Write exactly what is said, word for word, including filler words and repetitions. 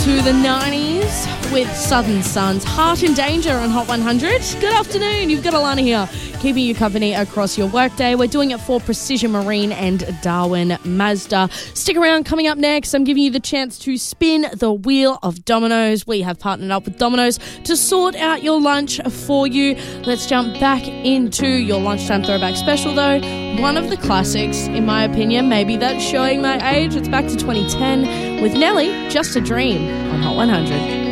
to the nineties with Southern Suns. Heart and Danger on Hot one hundred. Good afternoon. You've got Alana here, keeping you company across your workday. We're doing it for Precision Marine and Darwin Mazda. Stick around. Coming up next, I'm giving you the chance to spin the wheel of Domino's. We have partnered up with Domino's to sort out your lunch for you. Let's jump back into your lunchtime throwback special, though. One of the classics, in my opinion, maybe that's showing my age. It's back to twenty ten with Nelly, Just a Dream on Hot one hundred.